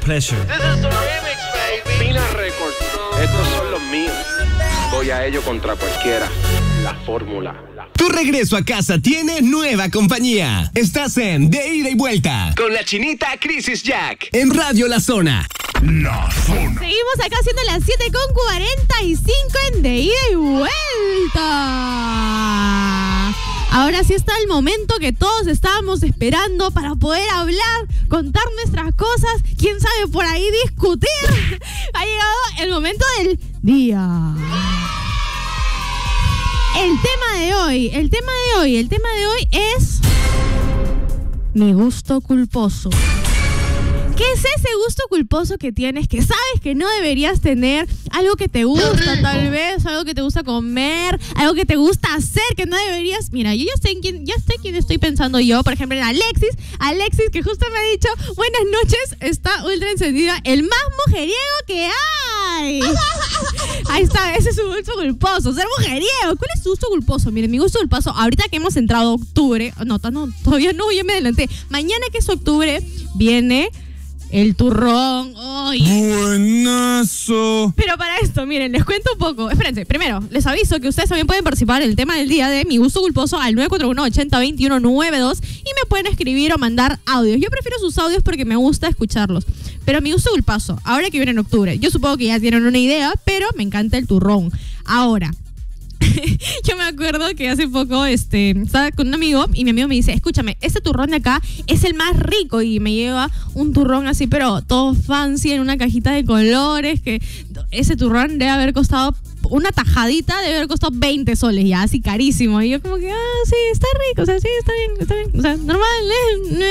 pleasure. This is the remix, baby. Pina Records, estos son los míos. Voy a ello contra cualquiera. La fórmula. Tu regreso a casa tiene nueva compañía. Estás en De Ida y Vuelta con la chinita Crisis Jack en Radio La Zona. La Zona. Seguimos acá haciendo las 7:45 en De Ida y Vuelta. Ahora sí está el momento que todos estábamos esperando para poder hablar, contar nuestras cosas, quién sabe por ahí discutir. Ha llegado el momento del día. El tema de hoy es mi gusto culposo. ¿Qué es ese gusto culposo que tienes, que sabes que no deberías tener? Algo que te gusta, tal vez, algo que te gusta comer, algo que te gusta hacer, que no deberías. Mira, yo ya sé quién estoy pensando yo. Por ejemplo, en Alexis, que justo me ha dicho, buenas noches, está ultra encendida, el más mujeriego que hay. Ahí está, ese es su gusto culposo, ser mujeriego. ¿Cuál es su gusto culposo? Miren, mi gusto culposo, ahorita que hemos entrado a octubre, todavía no, ya me adelanté. Mañana que es octubre, viene el turrón. ¡Ay! Buenazo. Pero para esto, miren, les cuento un poco. Espérense, primero, les aviso que ustedes también pueden participar en el tema del día de mi gusto culposo al 941-80-2192 y me pueden escribir o mandar audios. Yo prefiero sus audios porque me gusta escucharlos. Pero mi gusto culposo, ahora que viene en octubre, yo supongo que ya tienen una idea, pero me encanta el turrón. Ahora, yo me acuerdo que hace poco estaba con un amigo y mi amigo me dice, escúchame, este turrón de acá es el más rico, y me lleva un turrón así, pero todo fancy, en una cajita de colores, que ese turrón debe haber costado, una tajadita debe haber costado 20 soles ya, así carísimo. Y yo como que, sí, está rico, o sea, sí, está bien, o sea, normal,